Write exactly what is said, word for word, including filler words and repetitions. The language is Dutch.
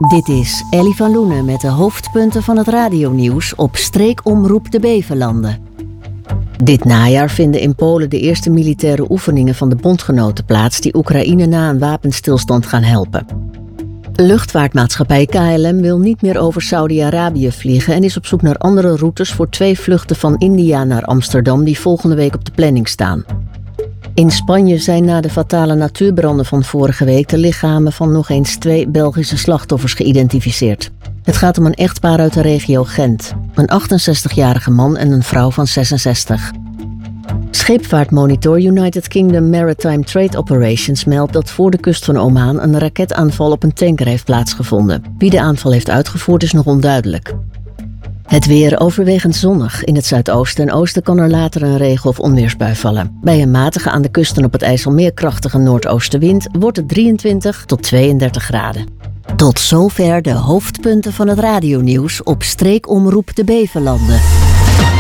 Dit is Ellie van Loenen met de hoofdpunten van het radionieuws op Streekomroep de Bevelanden. Dit najaar vinden in Polen de eerste militaire oefeningen van de bondgenoten plaats die Oekraïne na een wapenstilstand gaan helpen. Luchtvaartmaatschappij K L M wil niet meer over Saudi-Arabië vliegen en is op zoek naar andere routes voor twee vluchten van India naar Amsterdam die volgende week op de planning staan. In Spanje zijn na de fatale natuurbranden van vorige week de lichamen van nog eens twee Belgische slachtoffers geïdentificeerd. Het gaat om een echtpaar uit de regio Gent, een achtenzestigjarige man en een vrouw van zesenzestig. Scheepvaartmonitor United Kingdom Maritime Trade Operations meldt dat voor de kust van Oman een raketaanval op een tanker heeft plaatsgevonden. Wie de aanval heeft uitgevoerd is nog onduidelijk. Het weer overwegend zonnig. In het zuidoosten en oosten kan er later een regen- of onweersbui vallen. Bij een matige aan de kusten op het IJsselmeer krachtige noordoostenwind wordt het drieëntwintig tot tweeëndertig graden. Tot zover de hoofdpunten van het radionieuws op Streekomroep de Bevelanden.